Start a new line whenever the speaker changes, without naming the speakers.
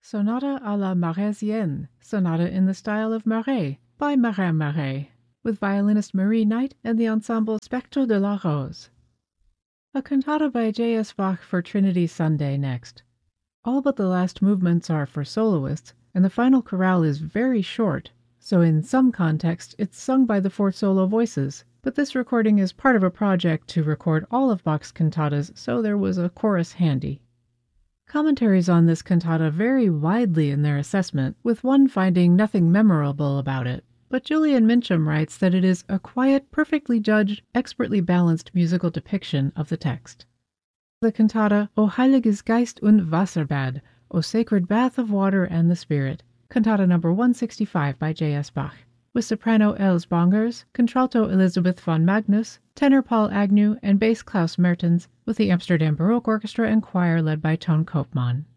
Sonata à la Marésienne, sonata in the style of Marais, by Marin Marais, with violinist Marie Knight and the ensemble Spectre de la Rose. A cantata by J.S. Bach for Trinity Sunday next. All but the last movements are for soloists, and the final chorale is very short, so in some contexts it's sung by the 4 solo voices, but this recording is part of a project to record all of Bach's cantatas, so there was a chorus handy. Commentaries on this cantata vary widely in their assessment, with one finding nothing memorable about it, but Julian Mincham writes that it is a quiet, perfectly judged, expertly balanced musical depiction of the text. The cantata O Heiliges Geist und Wasserbad, O Sacred Bath of Water and the Spirit, cantata number 165 by J.S. Bach, with soprano Els Bongers, contralto Elizabeth von Magnus, tenor Paul Agnew, and bass Klaus Mertens, with the Amsterdam Baroque Orchestra and choir led by Toon Koopman.